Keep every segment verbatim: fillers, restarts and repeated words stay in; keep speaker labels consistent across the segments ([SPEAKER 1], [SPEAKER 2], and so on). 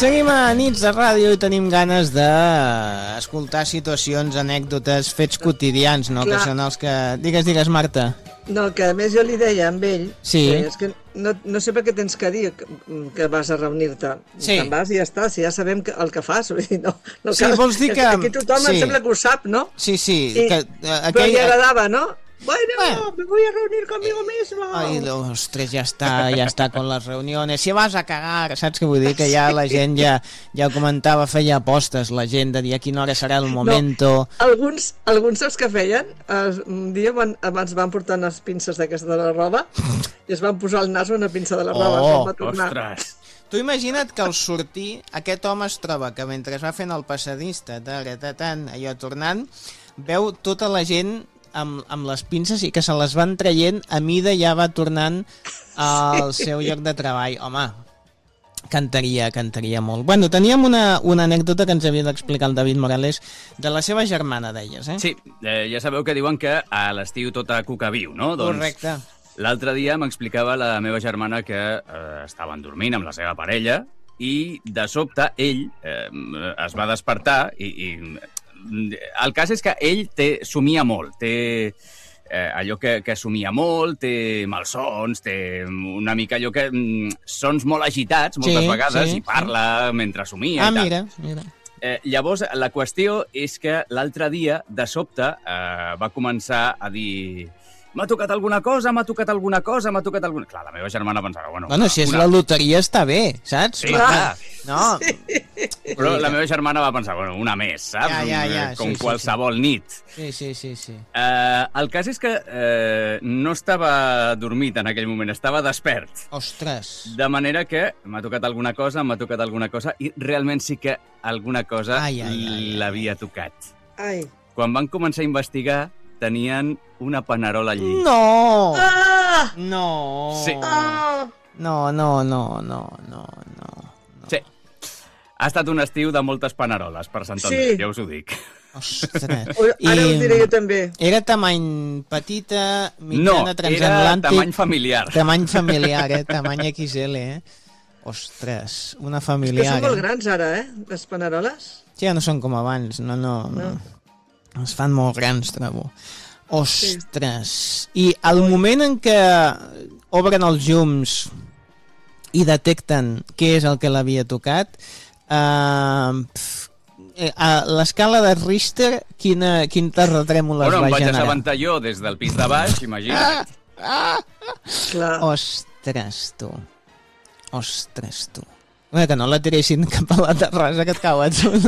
[SPEAKER 1] Seguim a Nits de Ràdio i tenim ganes d'escoltar situacions, anècdotes, fets quotidians, no? Clar. Que són els que... Digues, digues, Marta.
[SPEAKER 2] No, que a més jo li deia amb ell,
[SPEAKER 1] sí.
[SPEAKER 2] que és que no, no sé per què tens que dir que, que vas a reunir-te.
[SPEAKER 1] Sí.
[SPEAKER 2] Te'n vas i ja està, si ja sabem que, el que fas. No, no
[SPEAKER 1] sí,
[SPEAKER 2] cal,
[SPEAKER 1] vols dir que...
[SPEAKER 2] Aquí tothom sí. Em sembla que ho sap, no?
[SPEAKER 1] Sí, sí.
[SPEAKER 2] I,
[SPEAKER 1] que, uh, aquell...
[SPEAKER 2] Però li agradava, no? Bueno,
[SPEAKER 1] bueno,
[SPEAKER 2] me voy a reunir conmigo mismo.
[SPEAKER 1] Ai, ostres, ja està, ja està con les reuniones. Si vas a cagar, saps què vull dir? Que ja la gent ja, ja comentava, feia apostes, la gent de dir a quina hora serà el momento.
[SPEAKER 2] No, alguns, alguns saps què feien? Un dia van, abans van portar unes pinces d'aquestes de la roba i es van posar al nas una pinça de la roba.
[SPEAKER 1] Oh,
[SPEAKER 2] va tornar.
[SPEAKER 3] Ostres!
[SPEAKER 1] Tu imagina't que al sortir aquest home es troba que mentre es va fent el passadista, tant, allò tornant, veu tota la gent amb, amb les pinces i que se les van traient a mida ja va tornant al sí. seu lloc de treball. Home, cantaria, cantaria molt. Bueno, teníem una, una anècdota que ens havia d'explicar el David Morales de la seva germana, deies, eh?
[SPEAKER 3] Sí, eh, ja sabeu que diuen que a l'estiu tota cuca viu, no? Doncs,
[SPEAKER 1] correcte.
[SPEAKER 3] L'altre dia m'explicava la meva germana que eh, estaven dormint amb la seva parella i de sobte ell eh, es va despertar i... i el cas és que ell té, somia molt, té eh, allò que, que somia molt, té malsons, té una mica allò que... Mm, sons molt agitats moltes
[SPEAKER 1] sí,
[SPEAKER 3] vegades
[SPEAKER 1] sí,
[SPEAKER 3] i parla
[SPEAKER 1] sí.
[SPEAKER 3] mentre somia
[SPEAKER 1] ah,
[SPEAKER 3] i tal.
[SPEAKER 1] mira, mira.
[SPEAKER 3] Eh, llavors, la qüestió és que l'altre dia, de sobte, eh, va començar a dir... M'ha tocat alguna cosa, m'ha tocat alguna cosa, m'ha tocat alguna... Clar, la meva germana pensava, bueno...
[SPEAKER 1] Bueno, si és
[SPEAKER 3] una...
[SPEAKER 1] la loteria està bé, saps?
[SPEAKER 3] Sí, clar.
[SPEAKER 1] No.
[SPEAKER 2] Sí.
[SPEAKER 3] Però la meva germana va pensar, bueno, una més, saps?
[SPEAKER 1] Ja, ja, ja.
[SPEAKER 3] Com
[SPEAKER 1] sí,
[SPEAKER 3] qualsevol
[SPEAKER 1] sí, sí.
[SPEAKER 3] nit.
[SPEAKER 1] Sí, sí, sí, sí.
[SPEAKER 3] Uh, el cas és que uh, no estava dormit en aquell moment, estava despert.
[SPEAKER 1] Ostres.
[SPEAKER 3] De manera que m'ha tocat alguna cosa, m'ha tocat alguna cosa, i realment sí que alguna cosa l'havia tocat.
[SPEAKER 2] Ai.
[SPEAKER 3] Quan van començar a investigar, tenien una panerola al llit.
[SPEAKER 1] No!
[SPEAKER 2] Ah!
[SPEAKER 1] No!
[SPEAKER 3] Sí.
[SPEAKER 2] Ah!
[SPEAKER 1] No, no, no, no, no, no.
[SPEAKER 3] Sí. Ha estat un estiu de moltes paneroles per Sant Andreu, sí. Ja us ho dic.
[SPEAKER 1] Ostres.
[SPEAKER 2] Ara I... ho diré jo també.
[SPEAKER 1] Era tamany petita, mitjana,
[SPEAKER 3] no,
[SPEAKER 1] transatlàntic...
[SPEAKER 3] No, era tamany familiar.
[SPEAKER 1] Tamany familiar, eh? Tamany X L, eh? Ostres, una familiar.
[SPEAKER 2] És que són molt grans ara, eh? Les paneroles.
[SPEAKER 1] Sí, ja no són com abans, no, no, no. no. Es fan molt grans, trobo. Ostres. Sí. I al moment en què obren els llums i detecten què és el que l'havia tocat, eh, a l'escala de Richter, quina, quin terratrèmol es
[SPEAKER 3] bueno,
[SPEAKER 1] va generar? Bueno, em
[SPEAKER 3] vaig assabentar jo des del pis de baix, imagina't.
[SPEAKER 1] Ah, ah,
[SPEAKER 2] Clar.
[SPEAKER 1] Ostres, tu. Ostres, tu. Bé, que no la tiressin cap a la terrassa que et cau a tu, no?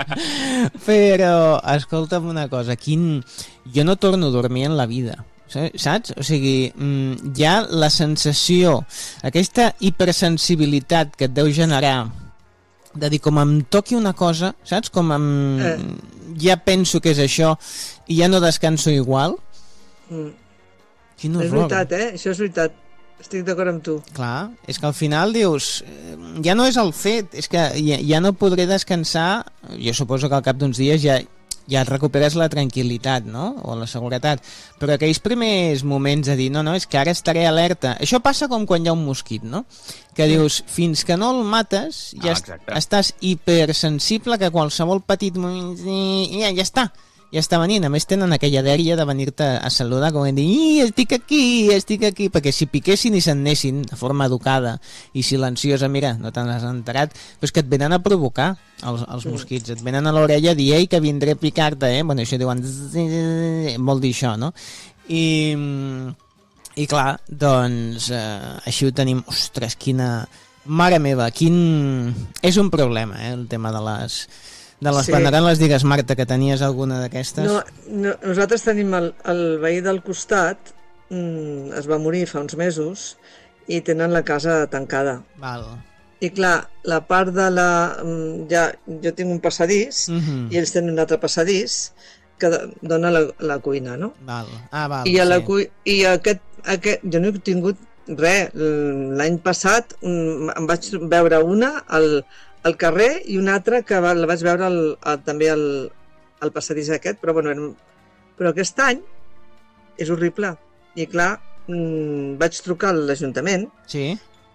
[SPEAKER 1] Però, escolta'm una cosa, quin... jo no torno a dormir en la vida, saps? O sigui, hi ha la sensació, aquesta hipersensibilitat que et deu generar, de dir, com em toqui una cosa, saps? Com em... Eh. Ja penso que és això i ja no descanso igual.
[SPEAKER 2] Mm.
[SPEAKER 1] Quin horror.
[SPEAKER 2] És veritat, eh? Això és veritat. Estic d'acord amb tu.
[SPEAKER 1] Clar, és que al final dius, ja no és el fet, és que ja, ja no podré descansar, jo suposo que al cap d'uns dies ja, ja recuperes la tranquil·litat, no? O la seguretat, però aquells primers moments de dir, no, no, és que ara estaré alerta, això passa com quan hi ha un mosquit, no? Que dius, fins que no el mates, ja ah, estàs hipersensible que qualsevol petit moment, ja, ja està. Ja està venint, a més tenen aquella dèria de venir-te a saludar com a dir, estic aquí, estic aquí, perquè si piquessin i se'n anessin de forma educada i silenciosa, mira, no te n'has enterat, però és que et venen a provocar els, els mosquits, et venen a l'orella a dir, ei, que vindré a picar-te, eh? Bueno, això diuen, vol dir això, no? I, i clar, doncs, eh, així ho tenim, ostres, quina... Mare meva, quin... És un problema, eh, el tema de les... De les sí. paneroles, digues, Marta, que tenies alguna d'aquestes?
[SPEAKER 2] No, no, nosaltres tenim el, el veí del costat, mm, es va morir fa uns mesos, i tenen la casa tancada.
[SPEAKER 1] Val.
[SPEAKER 2] I clar, la part de la... Ja, jo tinc un passadís, uh-huh. i ells tenen un altre passadís, que dona la, la cuina, no?
[SPEAKER 1] Val. Ah, val,
[SPEAKER 2] I, a la
[SPEAKER 1] sí.
[SPEAKER 2] cu... I aquest, aquest... Jo no he tingut res. L'any passat em vaig veure una al... al carrer i una altra que va, la vaig veure el, el, també al, al passadís aquest, però, bueno, era, però aquest any és horrible. I clar, mmm, vaig trucar a l'Ajuntament
[SPEAKER 1] sí.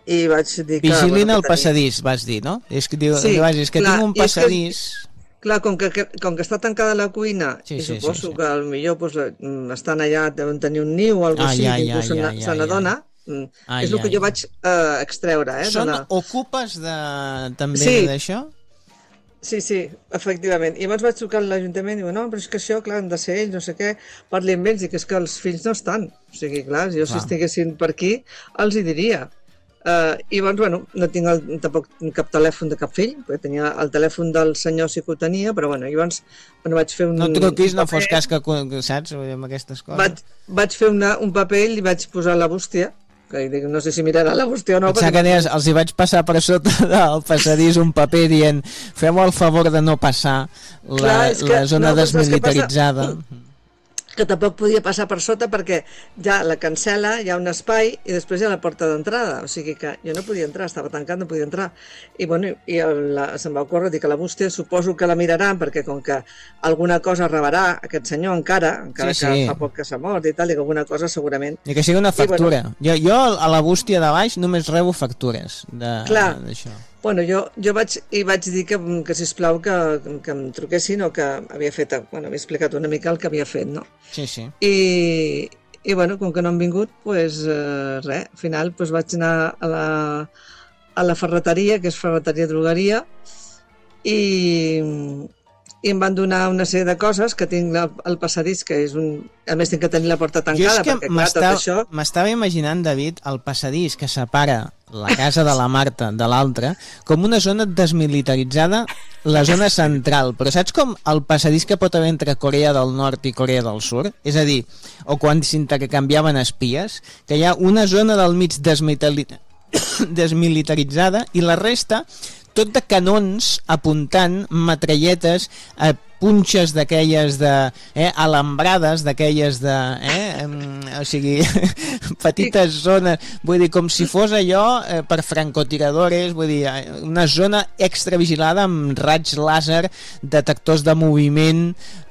[SPEAKER 2] i vaig dir que...
[SPEAKER 1] Vigilin
[SPEAKER 2] bueno,
[SPEAKER 1] el
[SPEAKER 2] que tenia...
[SPEAKER 1] passadís, vas dir, no? És que, diu,
[SPEAKER 2] Sí,
[SPEAKER 1] vaja, és que
[SPEAKER 2] clar,
[SPEAKER 1] tinc un
[SPEAKER 2] i és que-
[SPEAKER 1] passadís...
[SPEAKER 2] Clar, com que, com que està tancada la cuina,
[SPEAKER 1] Sí,
[SPEAKER 2] i
[SPEAKER 1] sí,
[SPEAKER 2] suposo
[SPEAKER 1] sí, sí.
[SPEAKER 2] que potser pues, estan allà, deuen tenir un niu o alguna
[SPEAKER 1] Ai,
[SPEAKER 2] cosa així,
[SPEAKER 1] ai,
[SPEAKER 2] ningú
[SPEAKER 1] ai,
[SPEAKER 2] se
[SPEAKER 1] ai,
[SPEAKER 2] se
[SPEAKER 1] ai,
[SPEAKER 2] n'adona. Mm,
[SPEAKER 1] Ai,
[SPEAKER 2] és el que
[SPEAKER 1] ai,
[SPEAKER 2] jo vaig eh, extreure, eh? de
[SPEAKER 1] Són
[SPEAKER 2] la...
[SPEAKER 1] ocupes de... també
[SPEAKER 2] Sí.
[SPEAKER 1] d'això?
[SPEAKER 2] Sí, sí, efectivament. I llavors vaig trucar a l'Ajuntament i diu, no, però és que això, clar, han de ser ells, no sé què, parli amb ells, i que és que els fills no estan. O sigui, clar, jo
[SPEAKER 1] Clar.
[SPEAKER 2] si estiguessin per aquí, els hi diria. Uh, I llavors, bueno, no tinc el, tampoc cap telèfon de cap fill, perquè tenia el telèfon del senyor sí que ho tenia, però bueno, llavors bueno, vaig fer un...
[SPEAKER 1] No truquis,
[SPEAKER 2] un
[SPEAKER 1] no
[SPEAKER 2] paper,
[SPEAKER 1] fos cas que, que saps, amb aquestes coses.
[SPEAKER 2] Vaig, vaig fer una, un paper i li vaig posar la bústia, que dic, no sé si mirarà la bústia o no.
[SPEAKER 1] Pensava que deies, els hi vaig passar per sota del passadís un paper dient fem el favor de no passar la,
[SPEAKER 2] Clar, és que-
[SPEAKER 1] la zona
[SPEAKER 2] no, però saps què passa?
[SPEAKER 1] desmilitaritzada.
[SPEAKER 2] Que tampoc podia passar per sota perquè ja la cancel·la, hi ha un espai i després hi ha la porta d'entrada, o sigui que jo no podia entrar, estava tancat, no podia entrar. I, bueno, i el, la, se'm va ocórrer dir que la bústia suposo que la miraran perquè com que alguna cosa rebarà aquest senyor encara, encara
[SPEAKER 1] Sí,
[SPEAKER 2] que
[SPEAKER 1] sí.
[SPEAKER 2] fa poc que s'ha mort i tal, i que alguna cosa segurament...
[SPEAKER 1] Ni que sigui una
[SPEAKER 2] I, bueno,
[SPEAKER 1] factura. Jo, jo a la bústia de baix només rebo factures de-
[SPEAKER 2] Clar.
[SPEAKER 1] d'això.
[SPEAKER 2] Bueno, jo, jo vaig, i vaig dir que, que sisplau que, que em truquessin o que havia fet, bueno, havia explicat una mica el que havia fet, no?
[SPEAKER 1] Sí, sí.
[SPEAKER 2] I, i bueno, com que no han vingut, pues, eh, res, al final pues, vaig anar a la, a la ferreteria, que és ferreteria drogueria, i, i em van donar una sèrie de coses, que tinc el, el passadís, que és un... A més, tinc que tenir la porta
[SPEAKER 1] Jo és
[SPEAKER 2] tancada,
[SPEAKER 1] que
[SPEAKER 2] perquè clar, tot
[SPEAKER 1] m'estava
[SPEAKER 2] això...
[SPEAKER 1] m'estava imaginant, David, el passadís que separa la casa de la Marta de l'altra com una zona desmilitaritzada, la zona central. Però saps com el passadís que pot haver entre Corea del Nord i Corea del Sud? És a dir, o quan s'intercanviaven espies, que hi ha una zona del mig desmilitari... desmilitaritzada i la resta tot de canons apuntant metralletes, eh, punxes d'aquelles de... Eh, alambrades d'aquelles de... Eh, em, o sigui, petites zones, vull dir, com si fos allò eh, per francotiradores, vull dir, eh, una zona extra vigilada amb raigs làser, detectors de moviment...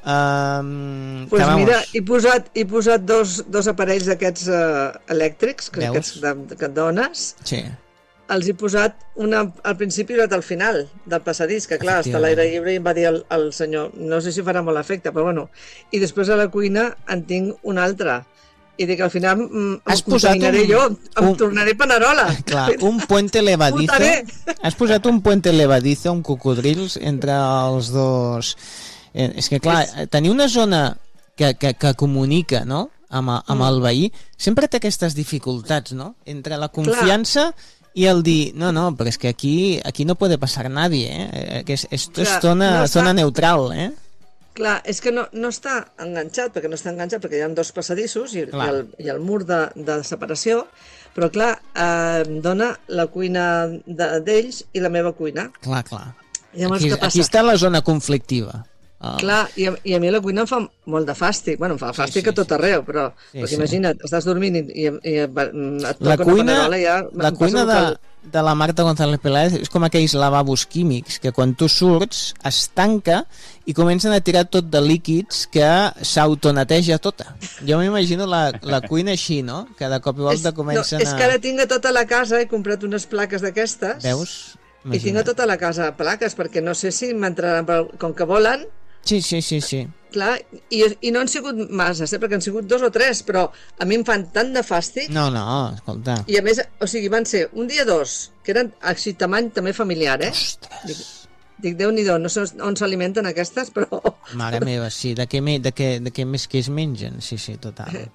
[SPEAKER 1] Eh,
[SPEAKER 2] Pues
[SPEAKER 1] que, vamos,
[SPEAKER 2] mira, he posat, he posat dos, dos aparells d'aquests eh, elèctrics, que,
[SPEAKER 1] Veus?
[SPEAKER 2] aquests de, que et dones,
[SPEAKER 1] sí.
[SPEAKER 2] els he posat una al principi i una al final del passadís, que clar, està a l'aire lliure i em va dir el, el senyor, no sé si farà molt efecte, però bueno. I després a la cuina en tinc una altra. I dic, al final mm, em
[SPEAKER 1] Has posat
[SPEAKER 2] contaminaré
[SPEAKER 1] un-
[SPEAKER 2] jo, em
[SPEAKER 1] un-
[SPEAKER 2] tornaré panerola.
[SPEAKER 1] Clar, un puente levadizo.
[SPEAKER 2] Fotaré.
[SPEAKER 1] Has posat un puente levadizo, un cocodrils entre els dos... Eh, és que clar, tenir una zona que, que, que comunica, no?, amb, amb el veí, sempre té aquestes dificultats, no?, entre la confiança i el dir, no, no, però és que aquí, aquí no puede pasar nadie, eh? Que és, esto
[SPEAKER 2] Clar,
[SPEAKER 1] és zona,
[SPEAKER 2] no està-
[SPEAKER 1] zona neutral, eh?
[SPEAKER 2] Clar, és que no, no està enganxat, perquè no està enganxat, perquè hi ha dos passadissos i, i,
[SPEAKER 1] Clar.
[SPEAKER 2] el, i el mur de, de separació, però clar, eh, em dona la cuina de- d'ells i la meva cuina.
[SPEAKER 1] Clar, clar.
[SPEAKER 2] Llavors,
[SPEAKER 1] Aquí,
[SPEAKER 2] què passa?
[SPEAKER 1] aquí està la zona conflictiva. Ah.
[SPEAKER 2] Clar, i a, i a mi la cuina em fa molt de fàstic. Bueno, em fa fàstic
[SPEAKER 1] sí,
[SPEAKER 2] a tot arreu, però
[SPEAKER 1] Sí,
[SPEAKER 2] perquè
[SPEAKER 1] sí.
[SPEAKER 2] imagina't, estàs dormint i, i, i et
[SPEAKER 1] La
[SPEAKER 2] toca
[SPEAKER 1] cuina,
[SPEAKER 2] una panerola i ja...
[SPEAKER 1] la
[SPEAKER 2] em passa
[SPEAKER 1] cuina
[SPEAKER 2] el
[SPEAKER 1] de,
[SPEAKER 2] que-
[SPEAKER 1] de la Marta González Peláez és com aquells lavabos químics que quan tu surts es tanca i comencen a tirar tot de líquids que s'autoneteja tota. Jo m'imagino la, la cuina així, no? Que de cop i volta
[SPEAKER 2] és,
[SPEAKER 1] comencen
[SPEAKER 2] no, és
[SPEAKER 1] a...
[SPEAKER 2] que ara tinc a tota la casa, he comprat unes plaques d'aquestes.
[SPEAKER 1] Veus?
[SPEAKER 2] I tinc a tota la casa plaques, perquè no sé si m'entraran, però com que volen,
[SPEAKER 1] Sí, sí, sí, sí.
[SPEAKER 2] clar, i, i no han sigut masses, eh, perquè han sigut dos o tres, però a mi em fan tant de fàstic,
[SPEAKER 1] No, no, escolta.
[SPEAKER 2] i a més, o sigui, van ser un dia dos, que eren així tamany també familiar, eh?
[SPEAKER 1] Ostres.
[SPEAKER 2] Dic, Déu-n'hi-do, no sé on s'alimenten aquestes, però...
[SPEAKER 1] Mare meva, sí. De què, me, de què, de què més que es mengen? Sí, sí, total.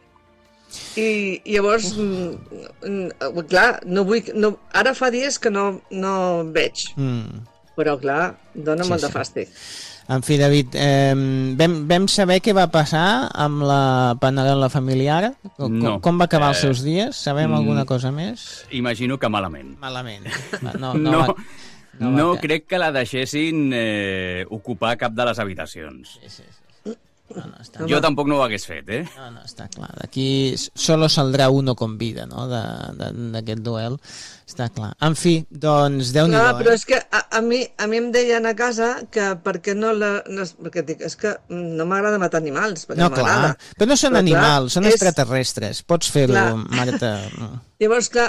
[SPEAKER 2] I, i llavors, mm, mm, clar, no vull... No, ara fa dies que no, no veig,
[SPEAKER 1] Mm.
[SPEAKER 2] però clar, dona
[SPEAKER 1] Sí,
[SPEAKER 2] molt de
[SPEAKER 1] sí.
[SPEAKER 2] fàstic.
[SPEAKER 1] En fi, David, eh, vam, vam saber què va passar amb la panerola familiar? Com,
[SPEAKER 3] No.
[SPEAKER 1] com va acabar els
[SPEAKER 3] Eh,
[SPEAKER 1] seus dies? Sabem
[SPEAKER 3] mm,
[SPEAKER 1] alguna cosa més?
[SPEAKER 3] Imagino que malament.
[SPEAKER 1] Malament. Va, No,
[SPEAKER 3] No,
[SPEAKER 1] no,
[SPEAKER 3] no,
[SPEAKER 1] va, no,
[SPEAKER 3] no
[SPEAKER 1] va,
[SPEAKER 3] crec que la deixessin eh, ocupar cap de les habitacions.
[SPEAKER 1] Sí, sí, sí. No, no, està,
[SPEAKER 3] Jo tampoc no ho hagués fet, eh?
[SPEAKER 1] no, no, està clar. D'aquí solo saldrà uno con vida, no?, de- de- d'aquest duel. Està clar. En fi, doncs, Déu-n'hi-do,
[SPEAKER 2] Clar, però
[SPEAKER 1] eh?
[SPEAKER 2] és que a, a, mi, a mi em deien a casa que per què no la... No, perquè dic, és que no m'agrada matar animals, perquè
[SPEAKER 1] No,
[SPEAKER 2] no,
[SPEAKER 1] clar.
[SPEAKER 2] m'agrada.
[SPEAKER 1] Però no són
[SPEAKER 2] Però, clar,
[SPEAKER 1] animals, són
[SPEAKER 2] és-
[SPEAKER 1] extraterrestres. Pots fer-ho,
[SPEAKER 2] Clar.
[SPEAKER 1] Marta. No.
[SPEAKER 2] Llavors, clar,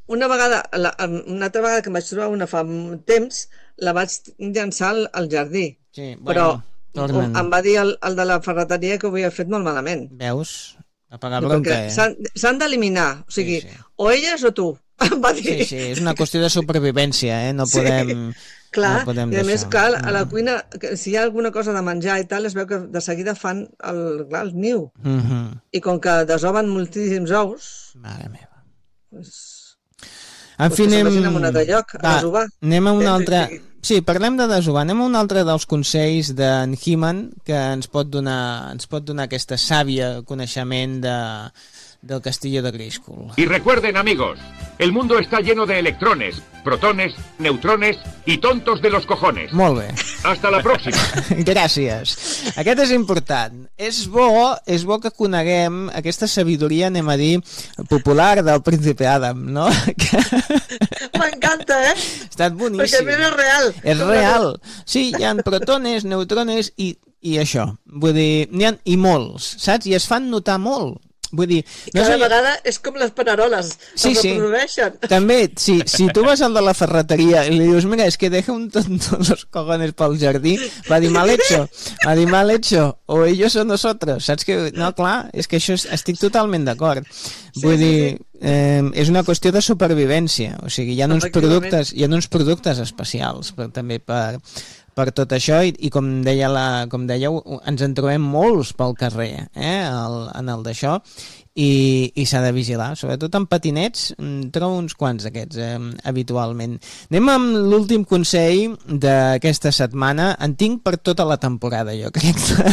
[SPEAKER 2] una vegada, la, una altra vegada que em vaig trobar una fa un temps, la vaig llançar al, al jardí.
[SPEAKER 1] Sí,
[SPEAKER 2] Però
[SPEAKER 1] bueno,
[SPEAKER 2] em va dir el, el de la ferreteria que ho havia fet molt malament.
[SPEAKER 1] Veus? A pagar bronca, eh?
[SPEAKER 2] S'han d'eliminar, o sigui,
[SPEAKER 1] sí, sí.
[SPEAKER 2] o elles o tu, em va dir.
[SPEAKER 1] Sí, sí, és una qüestió de supervivència, eh? No podem...
[SPEAKER 2] Sí. Clar,
[SPEAKER 1] no podem
[SPEAKER 2] i a més,
[SPEAKER 1] deixar.
[SPEAKER 2] clar, a la cuina, si hi ha alguna cosa de menjar i tal, es veu que de seguida fan el, clar, el niu.
[SPEAKER 1] Mm -hmm.
[SPEAKER 2] I com que desoven moltíssims ous...
[SPEAKER 1] Mare meva.
[SPEAKER 2] Pues,
[SPEAKER 1] en fi, anem...
[SPEAKER 2] a un altre lloc, a desovar.
[SPEAKER 1] Anem a un altre... Sí, parlem de desovar. Anem a un altre dels consells d'en He-Man que ens pot donar, ens pot donar aquesta sàvia coneixement de... del castillo de Grayskull.
[SPEAKER 4] Y recuerden, amigos, el mundo está lleno de electrones, protones, neutrones y tontos de los cojones.
[SPEAKER 1] Molt bé.
[SPEAKER 4] Hasta la pròxima.
[SPEAKER 1] Gràcies. Aquest és important. És bo, és bo que coneguem aquesta sabidoria, anem a dir, popular del príncipe Adam, no?
[SPEAKER 2] M'encanta, eh?
[SPEAKER 1] Ha estat boníssim.
[SPEAKER 2] Perquè a més és real.
[SPEAKER 1] És real. Sí, hi ha protones, neutrones i, i això. Vull dir, n'hi ha i molts, saps? I es fan notar molt. Vull dir,
[SPEAKER 2] I cada no vegada és com les paneroles,
[SPEAKER 1] sí,
[SPEAKER 2] es
[SPEAKER 1] sí.
[SPEAKER 2] reprodueixen.
[SPEAKER 1] També, si, si tu vas al de la ferreteria i li dius, mira, és que deja un tonto los cojones pel jardí, va dir, mal hecho, va dir, mal hecho, o ellos o nosotros, saps que, no, clar, és que això és, estic totalment d'acord. Vull sí, dir, sí, sí. Eh, és una qüestió de supervivència, o sigui, hi ha uns productes, hi ha uns productes especials, per, també per... per tot això, i, i com deia la, com dèieu, ens en trobem molts pel carrer, eh, el, en el d'això, i, i s'ha de vigilar, sobretot en patinets, trobo uns quants d'aquests eh, habitualment. Anem amb l'últim consell d'aquesta setmana, en tinc per tota la temporada, jo crec.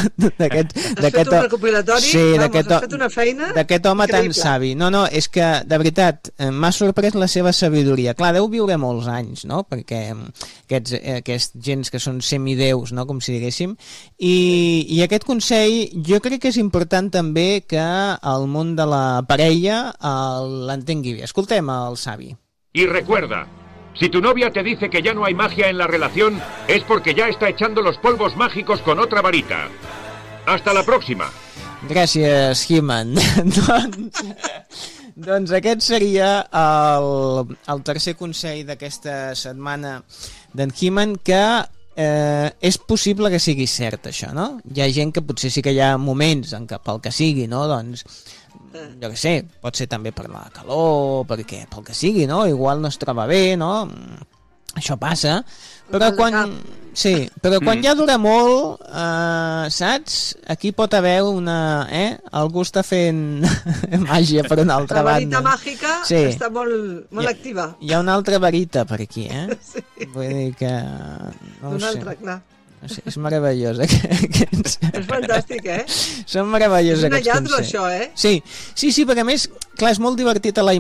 [SPEAKER 2] Has fet un recopilatori?
[SPEAKER 1] Sí,
[SPEAKER 2] Vamos, has fet una feina
[SPEAKER 1] d'aquest home increïble. Tan savi. No, no, és que, de veritat, m'ha sorprès la seva sabidoria. Clar, deu viure molts anys, no?, perquè aquests, aquests gens que són semideus, no?, com si diguéssim, i, i aquest consell jo crec que és important també que el món de la parella l'entengui bé. Escoltem el savi.
[SPEAKER 4] Y recuerda, si tu novia te dice que ya no hay magia en la relación, es porque ya está echando los polvos mágicos con otra varita. Hasta la próxima.
[SPEAKER 1] Gràcies, He-Man. doncs, doncs aquest seria el, el tercer consell d'aquesta setmana d'en He-Man, que eh, és possible que sigui cert, això, no? Hi ha gent que potser sí que hi ha moments en què pel que sigui, no?, doncs jo què sé, pot ser també per la calor, perquè pel que sigui, no? Igual no es troba bé, no? Això passa, però quan, sí, però quan ja dura molt, eh, saps? Aquí pot haver una... Eh? Algú està fent màgia per una altra banda.
[SPEAKER 2] La varita màgica sí. està molt, molt
[SPEAKER 1] hi ha,
[SPEAKER 2] activa.
[SPEAKER 1] Hi ha una altra varita per aquí, eh?
[SPEAKER 2] Sí.
[SPEAKER 1] Vull dir que... No
[SPEAKER 2] una altra, clar.
[SPEAKER 1] Sí, és meravellós. Aquests...
[SPEAKER 2] És fantàstic, eh?
[SPEAKER 1] Són meravellosos aquests consells.
[SPEAKER 2] És una lladro, això, eh?
[SPEAKER 1] Sí, sí, sí, perquè a més, clar, és molt divertit a la